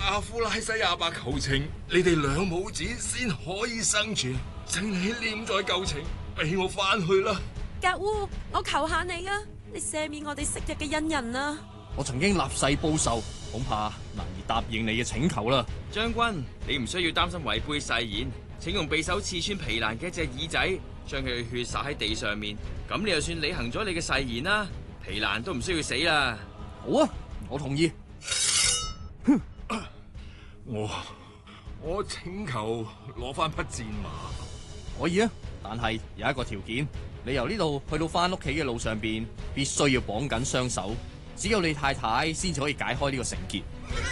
阿夫拉西亞伯求情，你哋兩母子先可以生存，請你念在舊情，俾我翻去啦。 格烏，我求下你啊，你赦免我哋昔日嘅恩人啊！ 我曾經立誓報仇，恐怕難以答應你嘅請求啦。 將軍，你唔需要擔心違背誓言，請用匕首刺穿皮蘭嘅一隻耳仔，將佢嘅血灑喺地上面，咁你就算履行咗你嘅誓言啦，皮蘭都唔需要死啦。 好啊，我同意。 我請求攞翻匹戰馬。 可以啊，但係有一個條件，你由呢度去到翻屋企嘅路上邊，必須要綁緊雙手，只有你太太先至可以解開呢個繩結。